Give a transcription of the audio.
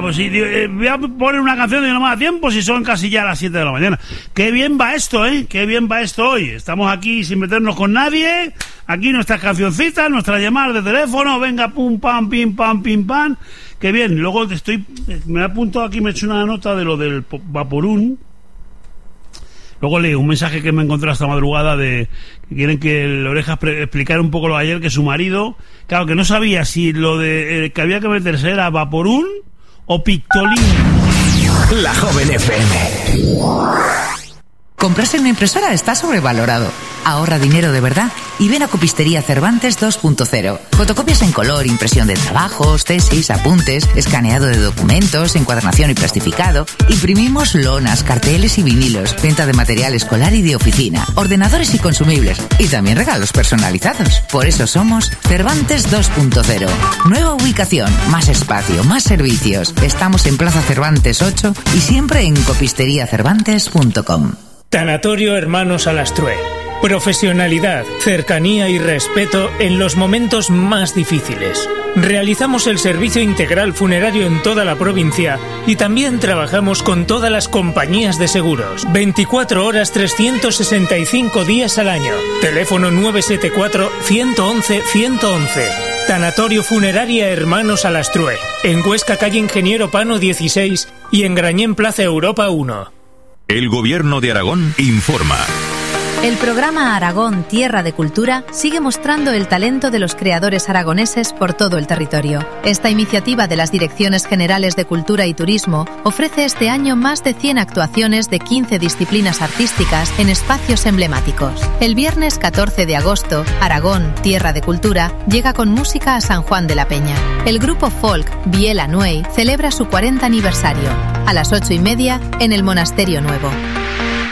pues sí, voy a poner una canción de No me da tiempo si son casi ya las 7 de la mañana. Qué bien va esto, qué bien va esto hoy. Estamos aquí sin meternos con nadie, aquí nuestras cancioncitas, nuestras llamadas de teléfono, venga, pum, pam, pim, pam, pim, pam. Qué bien, luego me apunto aquí, me he hecho una nota de lo del Vaporún. Luego leí un mensaje que me encontré esta madrugada de que quieren que el Orejas explicara un poco lo de ayer, que su marido, claro, que no sabía si lo de que había que meterse era Vaporún o Pictolín. La Joven FM. Comprarse una impresora está sobrevalorado. Ahorra dinero de verdad y ven a Copistería Cervantes 2.0. Fotocopias en color, impresión de trabajos, tesis, apuntes, escaneado de documentos, encuadernación y plastificado. Imprimimos lonas, carteles y vinilos, venta de material escolar y de oficina, ordenadores y consumibles y también regalos personalizados. Por eso somos Cervantes 2.0. Nueva ubicación, más espacio, más servicios. Estamos en Plaza Cervantes 8 y siempre en copisteriacervantes.com. Tanatorio Hermanos Alastrue. Profesionalidad, cercanía y respeto en los momentos más difíciles. Realizamos el servicio integral funerario en toda la provincia y también trabajamos con todas las compañías de seguros. 24 horas, 365 días al año. Teléfono 974-111-111. Tanatorio Funeraria Hermanos Alastrue. En Huesca, calle Ingeniero Pano 16 y en Grañén, Plaza Europa 1. El Gobierno de Aragón informa. El programa Aragón Tierra de Cultura sigue mostrando el talento de los creadores aragoneses por todo el territorio. Esta iniciativa de las Direcciones Generales de Cultura y Turismo ofrece este año más de 100 actuaciones de 15 disciplinas artísticas en espacios emblemáticos. El viernes 14 de agosto, Aragón Tierra de Cultura llega con música a San Juan de la Peña. El grupo folk Biela Nuey celebra su 40 aniversario, a las 8:30 en el Monasterio Nuevo.